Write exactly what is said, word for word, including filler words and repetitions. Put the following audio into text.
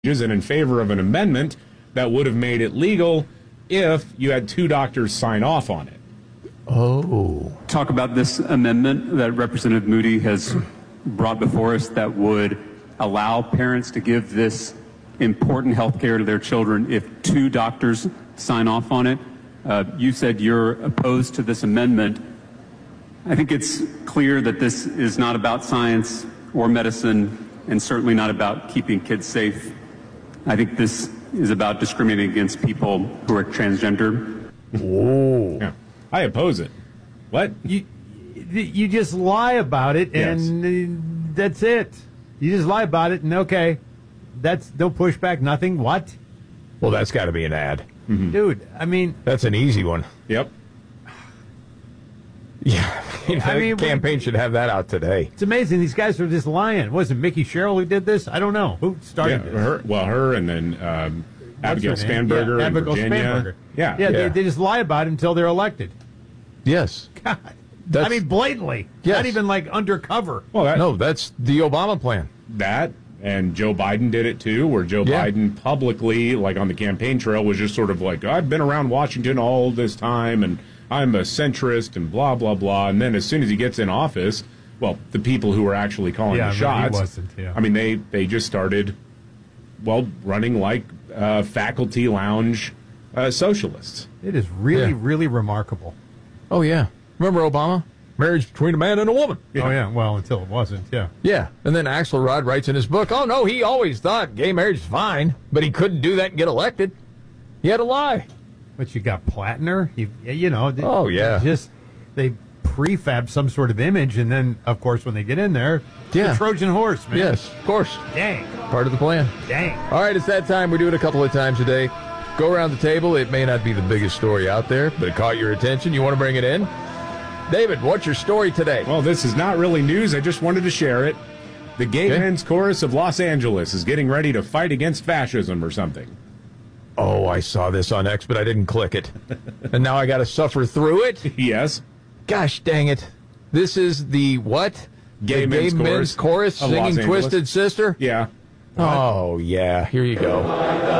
and in favor of an amendment that would have made it legal if you had two doctors sign off on it. Oh. Talk about this amendment that Representative Moody has brought before us that would allow parents to give this important health care to their children if two doctors sign off on it. Uh, you said you're opposed to this amendment. I think it's clear that this is not about science or medicine and certainly not about keeping kids safe. I think this is about discriminating against people who are transgender. Oh, yeah. I oppose it. What? You you just lie about it, and yes. uh, that's it. You just lie about it, and okay, that's no pushback, nothing. What? Well, that's got to be an ad, mm-hmm. Dude. I mean, that's an easy one. Yep. Yeah, I mean, the campaign should have that out today. It's amazing. These guys are just lying. Was it Mickey Sherrill who did this? I don't know. Who started yeah, this? Her, well, her and then um, Abigail Spanberger yeah, in Abigail Virginia. Spanberger. Yeah. Yeah, yeah. They, they just lie about it until they're elected. Yes. God. That's, I mean, blatantly. Yes. Not even like undercover. Well, that, no, that's the Obama plan. That, and Joe Biden did it too, where Joe yeah. Biden publicly, like on the campaign trail, was just sort of like, I've been around Washington all this time, and I'm a centrist and blah, blah, blah. And then as soon as he gets in office, well, the people who were actually calling yeah, the shots, he wasn't, yeah. I mean, they, they just started, well, running like uh, faculty lounge uh, socialists. It is really, yeah. really remarkable. Oh, yeah. Remember Obama? Marriage between a man and a woman. Yeah. Oh, yeah. Well, until it wasn't, yeah. Yeah. And then Axelrod writes in his book, oh, no, he always thought gay marriage is fine, but he couldn't do that and get elected. He had to lie. But you got Plattner, you, you know. They, oh, yeah. Just, they prefab some sort of image, and then, of course, when they get in there, yeah. the Trojan horse, man. Yes, of course. Dang. Part of the plan. Dang. All right, it's that time. We do it a couple of times a day. Go around the table. It may not be the biggest story out there, but it caught your attention. You want to bring it in? David, what's your story today? Well, this is not really news. I just wanted to share it. The Gay okay. Men's Chorus of Los Angeles is getting ready to fight against fascism or something. Oh, I saw this on X, but I didn't click it. And now I got to suffer through it? Yes. Gosh dang it. This is the what? Gay, the Men's, Gay Chorus, Men's Chorus singing Twisted Sister? Yeah. Oh, yeah. Here you go.